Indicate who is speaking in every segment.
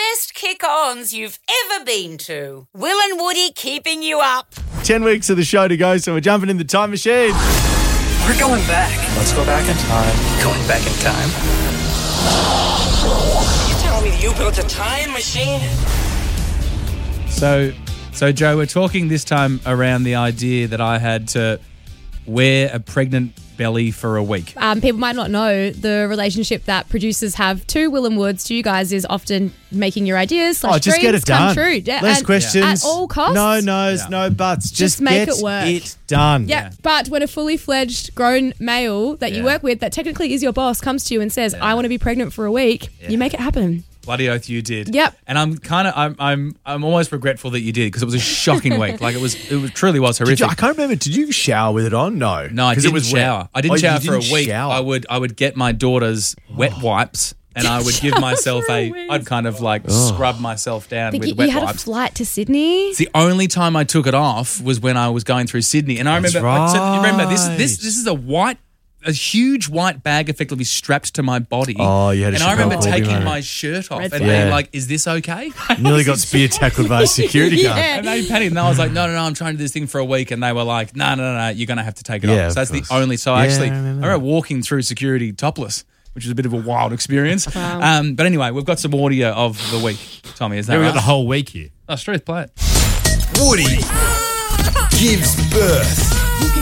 Speaker 1: best kick-ons you've ever been to. Will and Woody keeping you up.
Speaker 2: 10 weeks of the show to go, so we're jumping in the time machine.
Speaker 3: We're going back.
Speaker 4: Let's go back in time.
Speaker 3: Going back in time? You telling me you built a time machine?
Speaker 5: So Joe, we're talking this time around the idea that I had to wear a pregnant belly for a week.
Speaker 6: People might not know the relationship that producers have to Will and Woods to you guys is often making your ideas /
Speaker 2: just
Speaker 6: dreams
Speaker 2: get it
Speaker 6: come
Speaker 2: done.
Speaker 6: true. Yeah,
Speaker 2: Less
Speaker 6: and
Speaker 2: questions.
Speaker 6: at all costs.
Speaker 2: No no's, no buts. Just
Speaker 6: make
Speaker 2: get
Speaker 6: it work.
Speaker 2: it done.
Speaker 6: Yeah, but when a fully fledged grown male that you work with that technically is your boss comes to you and says, I want to be pregnant for a week, you make it happen.
Speaker 5: Bloody oath you did.
Speaker 6: Yep.
Speaker 5: And I'm almost regretful that you did because it was a shocking week. Like it truly was horrific.
Speaker 2: I can't remember. Did you shower with it on? No.
Speaker 5: I
Speaker 2: 'Cause
Speaker 5: didn't
Speaker 2: it was
Speaker 5: shower.
Speaker 2: wet.
Speaker 5: I didn't shower
Speaker 2: you
Speaker 5: for a
Speaker 2: didn't
Speaker 5: week.
Speaker 2: shower.
Speaker 5: I would get my daughter's wet wipes and I would give myself I'd kind of like scrub myself down
Speaker 6: But
Speaker 5: with
Speaker 6: you
Speaker 5: wet
Speaker 6: had
Speaker 5: wipes.
Speaker 6: a flight to Sydney.
Speaker 5: It's the only time I took it off was when I was going through Sydney. And I remember, so you remember this is a huge white bag effectively strapped to my body.
Speaker 2: Oh, you had a
Speaker 5: And I remember
Speaker 2: Chappelle Corby
Speaker 5: taking
Speaker 2: moment.
Speaker 5: my shirt off
Speaker 6: Red
Speaker 5: and
Speaker 6: flag.
Speaker 5: being
Speaker 2: Yeah.
Speaker 5: like, is this okay?
Speaker 2: Nearly got spear tackled by a security guard.
Speaker 6: Yeah.
Speaker 5: And they panicked, and I was like, no, I'm trying to do this thing for a week. And they were like, no, you're going to have to take it
Speaker 2: Yeah,
Speaker 5: off. So
Speaker 2: of
Speaker 5: that's the
Speaker 2: course.
Speaker 5: only, so
Speaker 2: Yeah,
Speaker 5: actually,
Speaker 2: I
Speaker 5: I
Speaker 2: remember
Speaker 5: remember walking through security topless, which was a bit of a wild experience.
Speaker 6: Wow.
Speaker 5: But anyway, we've got some audio of the week, Tommy, is that
Speaker 2: Yeah, we
Speaker 5: right?
Speaker 2: got the whole week here.
Speaker 5: Oh, Struth, play it.
Speaker 7: Woody gives birth.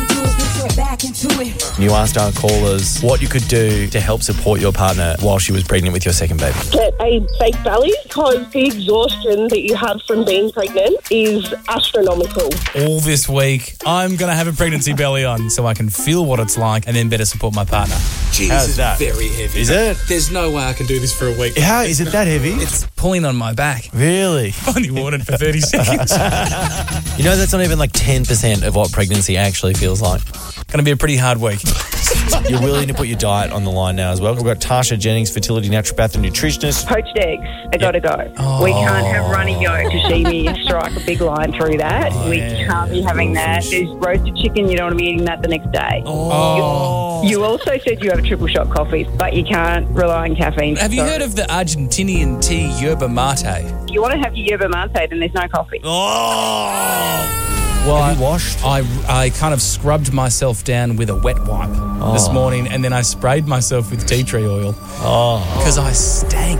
Speaker 4: You asked our callers what you could do to help support your partner while she was pregnant with your second baby.
Speaker 8: Get a fake belly because the exhaustion that you have from being pregnant is astronomical.
Speaker 9: All this week, I'm going to have a pregnancy belly on so I can feel what it's like and then better support my partner.
Speaker 7: Jeez,
Speaker 2: How's
Speaker 7: this is
Speaker 2: that?
Speaker 7: very heavy.
Speaker 2: Is it?
Speaker 7: There's no way I can do this for a week.
Speaker 2: How is it that heavy?
Speaker 9: It's pulling on my back.
Speaker 2: Really?
Speaker 9: Only worn it for 30 seconds.
Speaker 4: You know, that's not even like 10% of what pregnancy actually feels like.
Speaker 9: Going to be a pretty hard week.
Speaker 4: You're willing to put your diet on the line now as well. We've got Tasha Jennings, fertility naturopath and nutritionist.
Speaker 8: Poached eggs, I gotta go. We can't have runny yolk. Sashimi, strike a big line through that. We can't be having that. There's roasted chicken, you don't want to be eating that the next day. You also said you have a triple shot coffee, but you can't rely on caffeine.
Speaker 9: Have you heard of the Argentinian tea yerba mate?
Speaker 8: You want to have your yerba mate, then there's no coffee.
Speaker 9: Well,
Speaker 4: Have you washed?
Speaker 9: I kind of scrubbed myself down with a wet wipe this morning and then I sprayed myself with tea tree oil because I stank.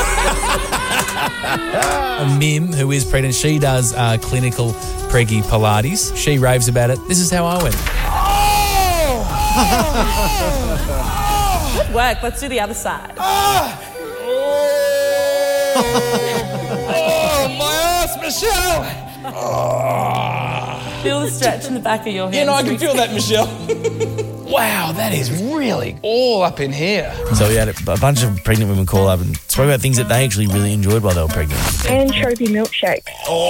Speaker 9: Mim, who is pregnant, she does clinical preggy Pilates. She raves about it. This is how I went.
Speaker 10: Good work. Let's do the other side.
Speaker 9: Oh, my ass, Michelle!
Speaker 10: Feel the stretch in the back of your hands.
Speaker 9: You know, I can feel that, Michelle. Wow, that is really all up in here.
Speaker 4: So we had a bunch of pregnant women call up and spoke about things that they actually really enjoyed while they were pregnant.
Speaker 8: Anchovy milkshake.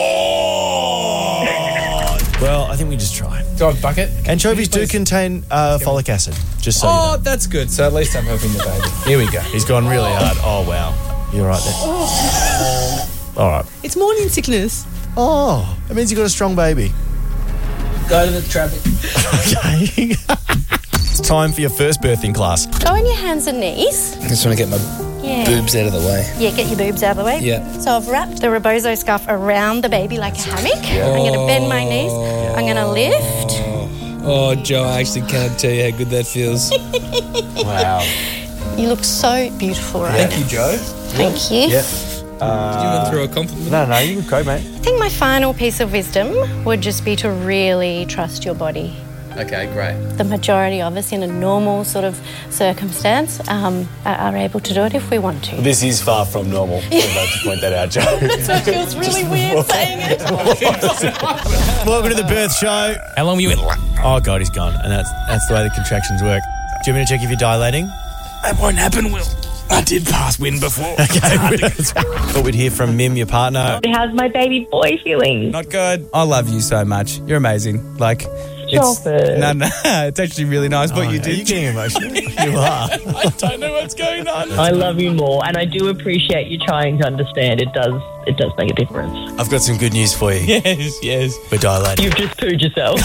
Speaker 4: Well, I think we just try.
Speaker 9: Do I have a bucket?
Speaker 4: Anchovies do contain folic acid, just so you know.
Speaker 9: That's good. So at least I'm helping the baby.
Speaker 4: Here we go. He's gone really hard. Oh, wow. You're right there. All right.
Speaker 10: It's morning sickness.
Speaker 2: Oh, that means you got a strong baby.
Speaker 9: Go to the traffic.
Speaker 4: Okay. It's time for your first birthing class.
Speaker 11: Go on your hands and knees.
Speaker 7: I just want to get my boobs out of the way.
Speaker 11: Yeah, get your boobs out of the way.
Speaker 7: Yeah.
Speaker 11: So I've wrapped the rebozo scarf around the baby like a hammock. I'm going to bend my knees. I'm going to lift.
Speaker 7: Oh, Joe, I actually can't tell you how good that feels.
Speaker 4: Wow.
Speaker 11: You look so beautiful, right?
Speaker 9: Thank you, Joe.
Speaker 11: Thank you.
Speaker 4: Yep.
Speaker 7: Do you want to throw a compliment?
Speaker 4: No, you can go, mate.
Speaker 11: I think my final piece of wisdom would just be to really trust your body.
Speaker 7: Okay, great.
Speaker 11: The majority of us in a normal sort of circumstance are able to do it if we want to.
Speaker 4: This is far from normal. I'd like to point that out, Joe.
Speaker 11: It feels really weird saying it.
Speaker 4: Welcome to the birth show.
Speaker 9: How long were you in?
Speaker 4: Oh, God, he's gone. And that's the way the contractions work. Do you want me to check if you're dilating?
Speaker 9: That won't happen, Will. I did pass wind before.
Speaker 4: Okay. Thought we'd hear from Mim, your partner.
Speaker 8: How's my baby boy feeling?
Speaker 9: Not good. I love you so much. You're amazing. Like,
Speaker 8: Stop it.
Speaker 9: No, it's actually really nice what you
Speaker 4: Are
Speaker 9: did.
Speaker 4: you getting emotional? You are.
Speaker 9: I don't know what's going on.
Speaker 8: I love you more, and I do appreciate you trying to understand. It does make a difference.
Speaker 4: I've got some good news for you.
Speaker 9: Yes.
Speaker 4: We're dilating.
Speaker 8: You've just pooed yourself.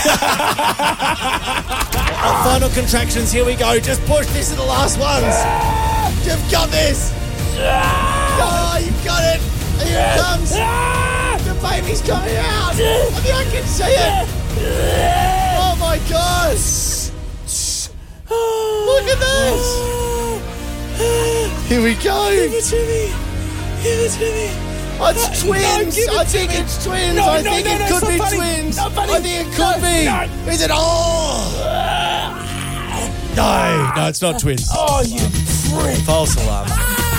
Speaker 2: Final contractions, here we go. Just push. These are the last ones. You've got this. Oh, you've got it. coming out. I think I can see it. Oh my God. Look at this. Here we go. Give it to me. It's twins. I think it's twins. I think it could be twins. I think it could be. Is it? No, it's not twins.
Speaker 10: Oh, you prick.
Speaker 2: False alarm.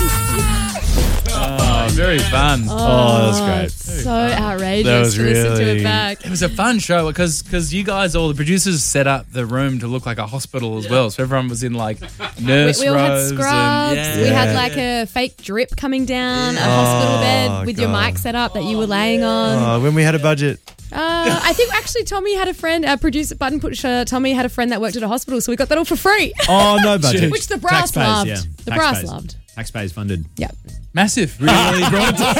Speaker 5: Oh, very fun.
Speaker 2: Oh, that was great.
Speaker 6: So outrageous.
Speaker 2: That was
Speaker 6: to listen to
Speaker 2: really-
Speaker 6: it back.
Speaker 5: It was a fun show because you guys, all the producers, set up the room to look like a hospital as well. So everyone was in like nurse
Speaker 6: We all had
Speaker 5: robes.
Speaker 6: scrubs.
Speaker 5: And,
Speaker 6: We had like a fake drip coming down a hospital bed with your
Speaker 2: God.
Speaker 6: mic set up that you were laying on.
Speaker 2: When we had a budget.
Speaker 6: I think actually Tommy had a friend, producer Button Pusher. Tommy had a friend that worked at a hospital, so we got that all for free.
Speaker 2: Oh, no budget.
Speaker 6: Which the brass
Speaker 12: Taxpayers,
Speaker 6: loved.
Speaker 12: yeah.
Speaker 6: The brass
Speaker 12: Taxpayers.
Speaker 6: loved.
Speaker 12: Taxpayers funded.
Speaker 6: Yep.
Speaker 5: Massive. Really brought it to